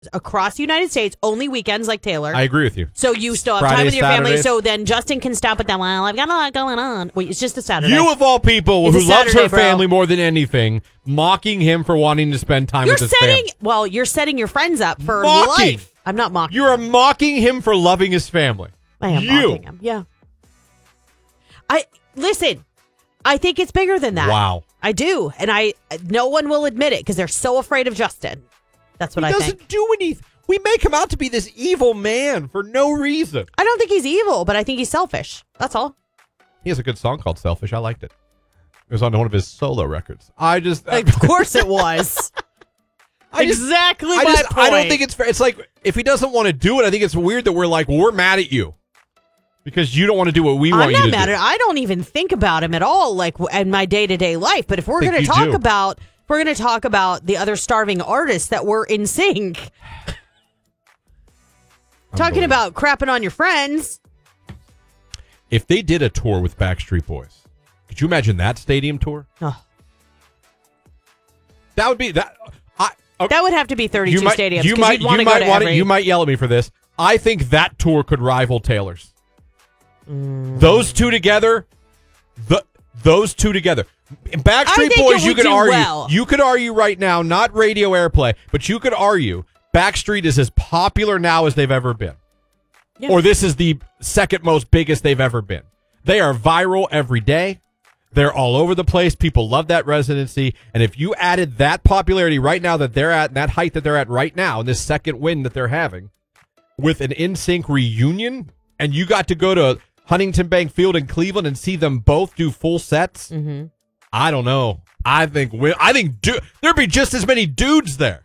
across the United States, only weekends like Taylor. I agree with you. So you still have time with your family. So then Justin can stop with that. Well, I've got a lot going on. Wait, it's just a Saturday. You, of all people, It's who a loves Saturday, her family more than anything, mocking him for wanting to spend time with his family. Well, you're setting your friends up for Mocking. life. I'm not mocking. You are mocking him for loving his family. I am mocking him. Yeah. Listen. I think it's bigger than that. Wow. I do, and no one will admit it because they're so afraid of Justin. That's what I think. He doesn't do anything. We make him out to be this evil man for no reason. I don't think he's evil, but I think he's selfish. That's all. He has a good song called Selfish. I liked it. It was on one of his solo records. Of course it was. Exactly my point. I don't think it's fair. It's like, if he doesn't want to do it, I think it's weird that we're mad at you. Because you don't want to do what we want you to do. I'm not mad at him. I don't even think about him at all, like in my day-to-day life. But if we're going to talk about the other starving artists that were in sync, talking about crapping on your friends. If they did a tour with Backstreet Boys, could you imagine that stadium tour? Oh. That would be that. That would have to be 32 stadiums. You might yell at me for this. I think that tour could rival Taylor's. Those two together, Backstreet Boys, you could argue. Well. You could argue right now, not radio airplay, but you could argue Backstreet is as popular now as they've ever been. Yeah. Or this is the second most biggest they've ever been. They are viral every day. They're all over the place. People love that residency. And if you added that popularity right now that they're at, and that height that they're at right now, and this second win that they're having, with an NSYNC reunion, and you got to go to Huntington Bank Field in Cleveland and see them both do full sets. Mm-hmm. I don't know. I think there'd be just as many dudes there.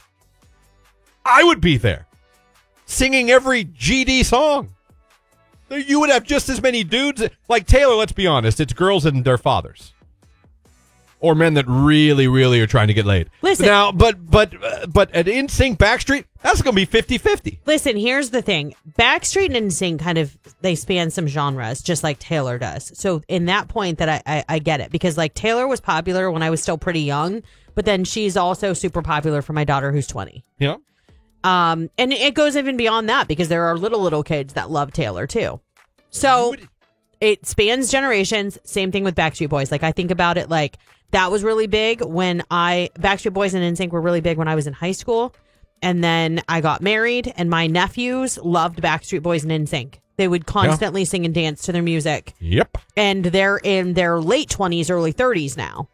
I would be there singing every GD song. You would have just as many dudes. Like Taylor, let's be honest, it's girls and their fathers. Or men that really, really are trying to get laid. Listen. Now, but at NSYNC, Backstreet, that's going to be 50-50. Listen, here's the thing. Backstreet and NSYNC they span some genres, just like Taylor does. So in that point that I get it. Because like Taylor was popular when I was still pretty young, but then she's also super popular for my daughter who's 20. Yeah. And it goes even beyond that because there are little kids that love Taylor too. So it spans generations. Same thing with Backstreet Boys. Like I think about it like that was really big when Backstreet Boys and NSYNC were really big when I was in high school. And then I got married and my nephews loved Backstreet Boys and NSYNC. They would constantly sing and dance to their music. Yep. And they're in their late 20s, early 30s now.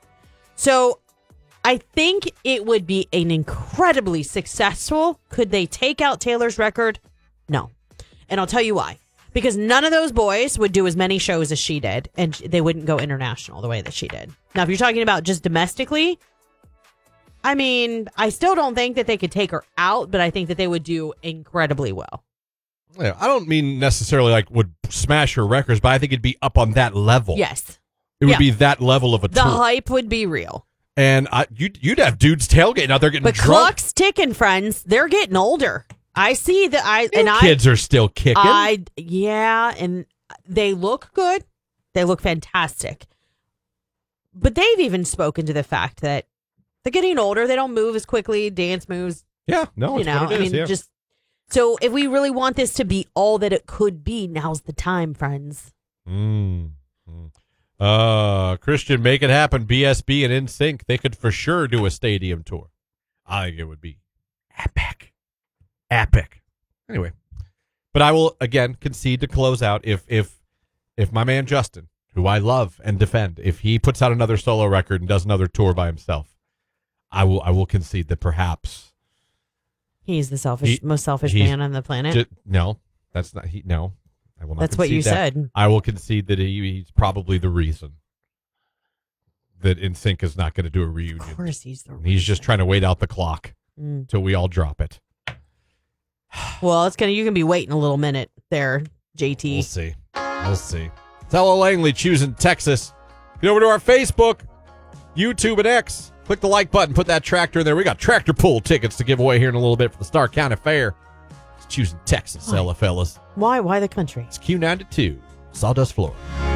So I think it would be an incredibly successful. Could they take out Taylor's record? No. And I'll tell you why. Because none of those boys would do as many shows as she did, and they wouldn't go international the way that she did. Now, if you're talking about just domestically, I mean, I still don't think that they could take her out, but I think that they would do incredibly well. Yeah, I don't mean necessarily like would smash her records, but I think it'd be up on that level. Yes. It would be that level of a tour. The hype would be real. And you'd have dudes tailgating out there getting drunk. But clock's ticking, friends. They're getting older. I see that. Kids are still kicking. And they look good. They look fantastic. But they've even spoken to the fact that they're getting older. They don't move as quickly. Dance moves. Yeah, no, it's what it is, just so if we really want this to be all that it could be, now's the time, friends. Christian, make it happen. BSB and NSYNC, they could for sure do a stadium tour. I think it would be epic. Anyway, but I will again concede to close out if my man Justin, who I love and defend, if he puts out another solo record and does another tour by himself, I will concede that perhaps he's the most selfish man on the planet. No, that's not he. No, I will not. That's what you said. I will concede that he's probably the reason that NSYNC is not going to do a reunion. Of course, he's the reason. He's just trying to wait out the clock till we all drop it. Well, you can be waiting a little minute there, JT. We'll see. Tella Langley choosing Texas. Get over to our Facebook, YouTube, and X. Click the like button. Put that tractor in there. We got tractor pull tickets to give away here in a little bit for the Starr County Fair. It's choosing Texas, fellas. Why? Why the country? It's Q92, Sawdust Florida.